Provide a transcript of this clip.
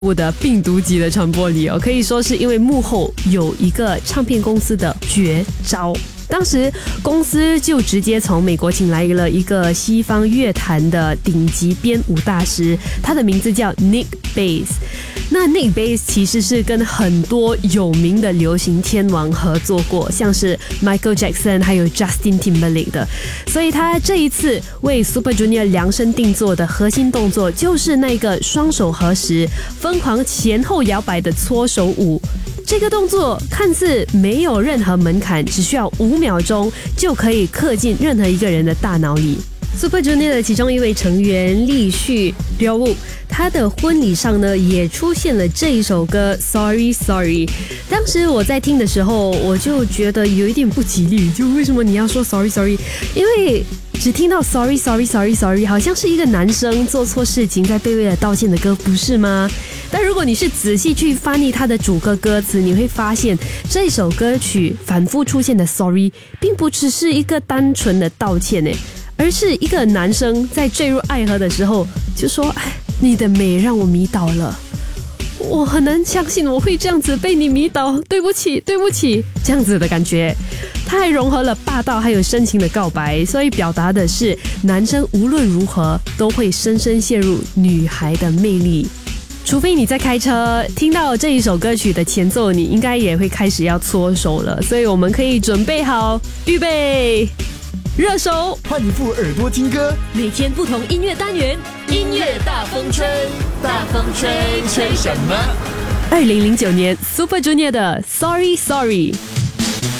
物的病毒级的传播力哦，可以说是因为幕后有一个唱片公司的绝招。当时公司就直接从美国请来了一个西方乐坛的顶级编舞大师，他的名字叫 Nick Bass。那 Nick Bass 其实是跟很多有名的流行天王合作过，像是 Michael Jackson 还有 Justin Timberlake 的，所以他这一次为 Super Junior 量身定做的核心动作就是那个双手合十疯狂前后摇摆的搓手舞。这个动作看似没有任何门槛，只需要5秒钟就可以刻进任何一个人的大脑里。Super Junior 的其中一位成员立旭彪武，他的婚礼上呢也出现了这一首歌 Sorry Sorry。 当时我在听的时候，我就觉得有一点不吉利，就为什么你要说 Sorry Sorry？ 因为只听到 Sorry Sorry Sorry Sorry 好像是一个男生做错事情在卑微的道歉的歌，不是吗？但如果你是仔细去翻译它的主歌歌词，你会发现这首歌曲反复出现的 Sorry 并不只是一个单纯的道歉，而是一个男生在坠入爱河的时候就说，哎，你的美让我迷倒了，我很难相信我会这样子被你迷倒，对不起对不起，这样子的感觉。他还融合了霸道还有深情的告白，所以表达的是男生无论如何都会深深陷入女孩的魅力。除非你在开车听到这一首歌曲的前奏，你应该也会开始要搓手了，所以我们可以准备好，预备热手， 换一副耳朵听歌， 每天不同音乐单元， 音乐大风吹，大风吹，吹什么？ 2009年 Super Junior 的 Sorry Sorry。